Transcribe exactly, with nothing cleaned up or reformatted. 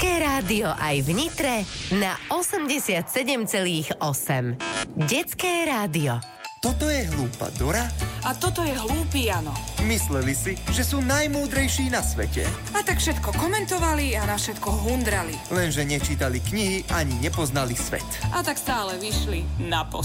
Detské rádio aj v Nitre na osemdesiatsedem celá osem. Detské rádio. Toto je hlúpa Dora a toto je hlúpy Jano. Mysleli si, že sú najmúdrejší na svete. A tak všetko komentovali a na všetko hundrali. Lenže nečítali knihy ani nepoznali svet. A tak stále vyšli na